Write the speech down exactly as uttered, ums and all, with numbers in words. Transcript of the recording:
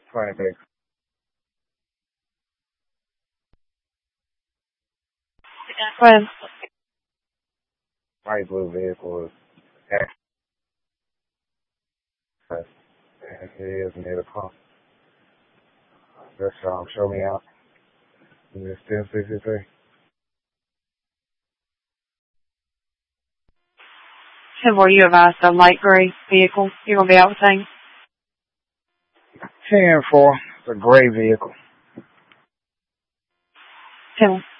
twenty-six. Go ahead. Light blue vehicle is access. And it is near the pump. Just um, show me out. It's ten sixty-three. And were you advised a light gray vehicle you're going to be out with things? ten four. It's a gray vehicle. ten